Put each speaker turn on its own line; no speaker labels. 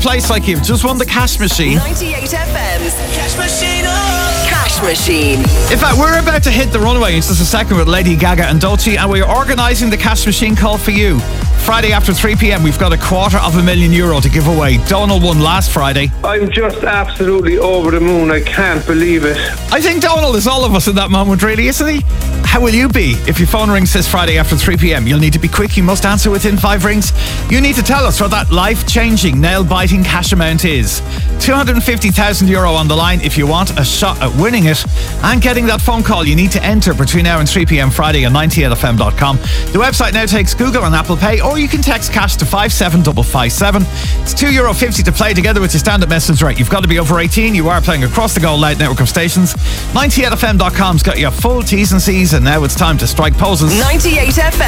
place like you've just won the cash machine.
98 FM's Cash Machine. Cash Machine.
In fact, we're about to hit the runway in just a second with Lady Gaga and Dolce, and we're organising the cash machine call for you. Friday after 3 p.m, we've got €250,000 to give away. Donal won last Friday.
I'm just absolutely over the moon. I can't believe it.
I think Donal is all of us in that moment, really, isn't he? How will you be if your phone rings this Friday after 3 p.m? You'll need to be quick. You must answer within 5 rings. You need to tell us what that life-changing, nail-biting cash amount is. €250,000 on the line if you want a shot at winning it and getting that phone call. You need to enter between now and 3 p.m. Friday on 98fm.com. The website now takes Google and Apple Pay, or you can text cash to 57557. It's €2.50 to play together with your standard message rate. You've got to be over 18. You are playing across the Go Loud network of stations. 98fm.com's got your full T's and C's, and now it's time to strike poses.
98 FM.